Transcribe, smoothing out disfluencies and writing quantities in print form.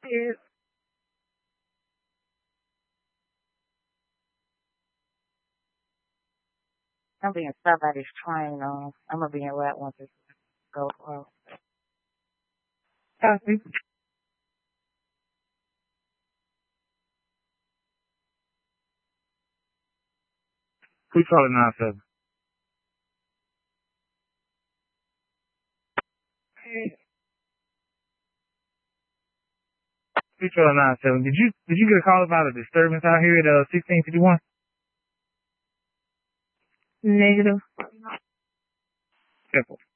Yes. I'm being stopped by this train. I'm gonna be in route once it goes off. Copy. Who's calling 97? Who's calling 97? Did you get a call about a disturbance out here at 1651? Negative. Simple.